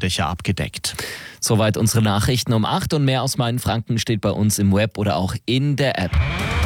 Dächer abgedeckt. Soweit unsere Nachrichten um 8 und mehr aus Mainfranken steht bei uns im Web oder auch in der App.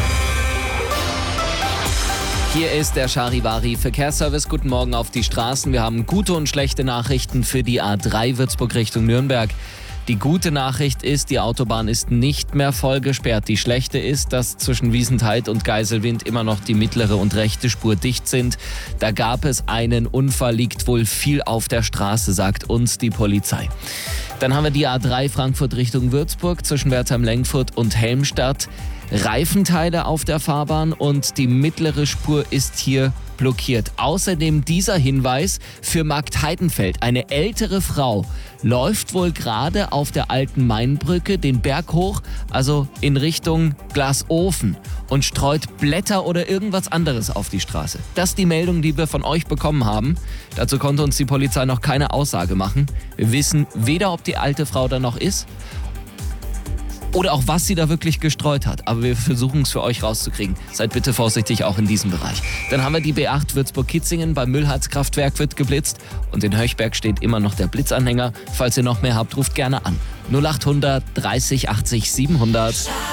Hier ist der Charivari Verkehrsservice. Guten Morgen auf die Straßen. Wir haben gute und schlechte Nachrichten für die A3 Würzburg Richtung Nürnberg. Die gute Nachricht ist, die Autobahn ist nicht mehr voll gesperrt. Die schlechte ist, dass zwischen Wiesentheid und Geiselwind immer noch die mittlere und rechte Spur dicht sind. Da gab es einen Unfall, liegt wohl viel auf der Straße, sagt uns die Polizei. Dann haben wir die A3 Frankfurt Richtung Würzburg zwischen Wertheim-Lengfurt und Helmstadt. Reifenteile auf der Fahrbahn und die mittlere Spur ist hier blockiert. Außerdem dieser Hinweis für Marktheidenfeld. Eine ältere Frau läuft wohl gerade auf der alten Mainbrücke den Berg hoch, also in Richtung Glasofen und streut Blätter oder irgendwas anderes auf die Straße. Das ist die Meldung, die wir von euch bekommen haben. Dazu konnte uns die Polizei noch keine Aussage machen. Wir wissen weder, ob die alte Frau da noch ist, oder auch was sie da wirklich gestreut hat. Aber wir versuchen es für euch rauszukriegen. Seid bitte vorsichtig auch in diesem Bereich. Dann haben wir die B8 Würzburg-Kitzingen. Beim Müllheizkraftwerk wird geblitzt. Und in Höchberg steht immer noch der Blitzanhänger. Falls ihr noch mehr habt, ruft gerne an. 0800 30 80 700.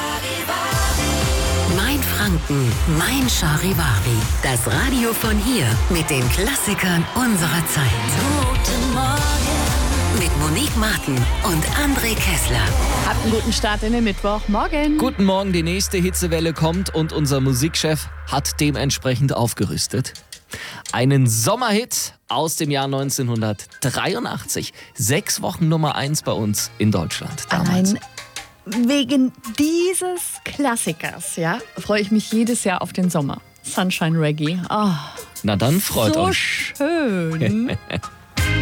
Mainfranken, mein Charivari. Das Radio von hier mit den Klassikern unserer Zeit. Guten Morgen. Mit Monique Martin und André Kessler. Habt einen guten Start in den Mittwoch. Morgen. Guten Morgen, die nächste Hitzewelle kommt und unser Musikchef hat dementsprechend aufgerüstet. Einen Sommerhit aus dem Jahr 1983. 6 Wochen Nummer 1 bei uns in Deutschland damals. Allein wegen dieses Klassikers, ja, freue ich mich jedes Jahr auf den Sommer. Sunshine Reggae. Oh, Na dann freut so euch. schön.